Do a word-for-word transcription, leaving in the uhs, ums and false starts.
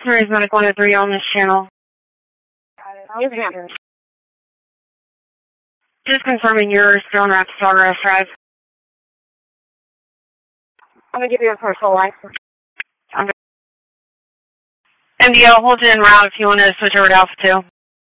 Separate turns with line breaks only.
Sunrise Medical one oh three on this channel.
Yes, ma'am.
Just confirming you're still in Rapid Progress Drive.
I'm going to give you a personal line.
Okay. M D O, hold it en route if you want to switch over to Alpha two.